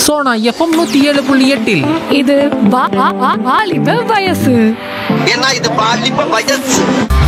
Sona FM 107.8 இது வாலிப வயசு. ஏன்னா இது பாலிப்ப வயசு.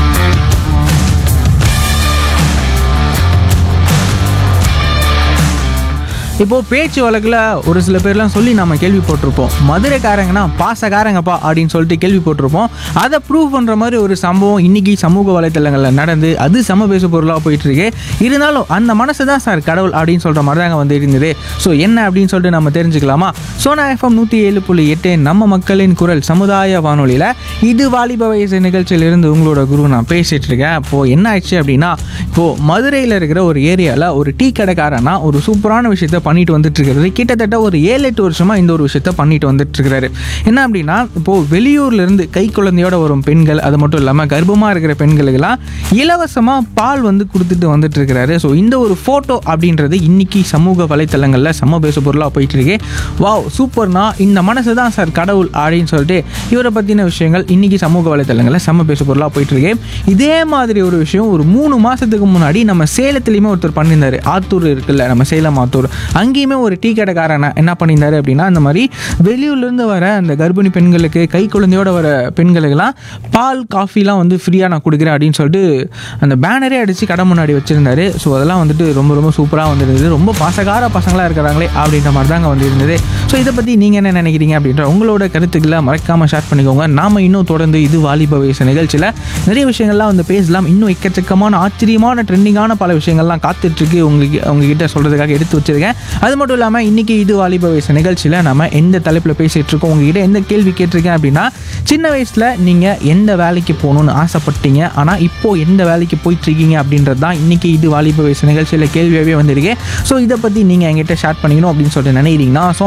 இப்போது பேச்சு வழக்கில் ஒரு சில பேர்லாம் சொல்லி நம்ம கேள்விப்பட்டிருப்போம். மதுரைக்காரங்கன்னா பாசக்காரங்கப்பா அப்படின்னு சொல்லிட்டு கேள்விப்பட்டிருப்போம். அதை ப்ரூவ் பண்ணுற மாதிரி ஒரு சம்பவம் இன்றைக்கி சமூக வலைத்தளங்களில் நடந்து அது சம பேசு பொருளாக போயிட்டுருக்கு. இருந்தாலும் அந்த மனசு தான் சார் கடவுள் அப்படின்னு சொல்கிற மாதிரி தாங்க வந்து இருந்தது. ஸோ என்ன அப்படின்னு சொல்லிட்டு நம்ம தெரிஞ்சுக்கலாமா? சோனா எஃப்எம் 107.8 நம்ம மக்களின் குரல் சமுதாய வானொலியில் இது வாலிப வயசு நிகழ்ச்சியிலிருந்து உங்களோட குரு நான் பேசிகிட்டு இருக்கேன். இப்போது என்ன ஆயிடுச்சு அப்படின்னா, இப்போது மதுரையில் இருக்கிற ஒரு ஏரியாவில் ஒரு டீ கடைக்காரனா ஒரு சூப்பரான விஷயத்தை பண்ணிட்டு வந்துட்டு இருக்கிறது. கிட்டத்தட்ட ஒரு 7-8 வருஷமா இந்த ஒரு விஷயத்த பண்ணிட்டு வந்துட்டு இருக்கிறாரு. என்ன அப்படின்னா, இப்போ வெளியூர்ல இருந்து கை குழந்தையோட வரும் பெண்கள், அது மட்டும் இல்லாம கர்ப்பமா இருக்கிற பெண்களுக்கெல்லாம் இலவசமா பால் வந்து கொடுத்துட்டு வந்துட்டு இருக்கிறாரு. ஸோ இந்த ஒரு போட்டோ அப்படின்றது இன்னைக்கு சமூக வலைத்தளங்கள்ல சம பேசு பொருளா போயிட்டு இருக்கு. வாவ் சூப்பர்னா, இந்த மனசு தான் சார் கடவுள் அப்படின்னு சொல்லிட்டு இவரை பத்தின விஷயங்கள் இன்னைக்கு சமூக வலைத்தளங்கள்ல சம பேசு பொருளா போயிட்டு இருக்கு. இதே மாதிரி ஒரு விஷயம் ஒரு 3 மாசத்துக்கு முன்னாடி நம்ம சேலத்திலயுமே ஒருத்தர் பண்ணியிருந்தாரு. ஆத்தூர் இருக்குல்ல, நம்ம சேலம் ஆத்தூர், அங்கேயுமே ஒரு டீ கடைக்காரன் என்ன பண்ணியிருந்தாரு அப்படின்னா, அந்த மாதிரி வெளியூர்லேருந்து வர அந்த கர்ப்பிணி பெண்களுக்கு கை குழந்தையோட வர பெண்களுக்கெல்லாம் பால் காஃபிலாம் வந்து ஃப்ரீயாக நான் கொடுக்குறேன் அப்படின்னு சொல்லிட்டு அந்த பேனரே அடித்து கடை முன்னாடி வச்சுருந்தாரு. ஸோ அதெல்லாம் வந்துட்டு ரொம்ப ரொம்ப சூப்பராக வந்துருந்தது. ரொம்ப பாசகார பசங்களாக இருக்கிறாங்களே அப்படின்ற மாதிரி தாங்க வந்து இருந்தது. ஸோ இதை பற்றி நீங்கள் என்ன நினைக்கிறீங்க அப்படின்ற உங்களோட கருத்துக்களை மறக்காமல் ஷேர் பண்ணிக்கோங்க. நாம் இன்னும் தொடர்ந்து இது வாலிப வயசு நிகழ்ச்சியில் நிறைய விஷயங்கள்லாம் வந்து பேசலாம். இன்னும் எக்கச்சக்கமான ஆச்சரியமான ட்ரெண்டிங்கான பல விஷயங்கள்லாம் காத்துட்ருக்கு உங்ககிட்ட சொல்கிறதுக்காக எடுத்து வச்சுருக்கேன். அது மட்டும் இல்லாமல் இன்றைக்கி இது வாலிப வயசு நிகழ்ச்சியில் நம்ம எந்த தலைப்பில் பேசிகிட்டு இருக்கோம், உங்ககிட்ட எந்த கேள்வி கேட்டிருக்கேன் அப்படின்னா, சின்ன வயசில் நீங்கள் எந்த வேலைக்கு போகணுன்னு ஆசைப்பட்டீங்க, ஆனால் இப்போது எந்த வேலைக்கு போயிட்டுருக்கீங்க அப்படின்றது தான் இன்றைக்கி இது வாலிப வயசு நிகழ்ச்சியில் கேள்வியாகவே வந்திருக்கு. ஸோ இதை பற்றி நீங்கள் என்கிட்ட ஷேர் பண்ணிக்கணும் அப்படின்னு சொல்லிட்டு நினைக்கிறீங்கன்னா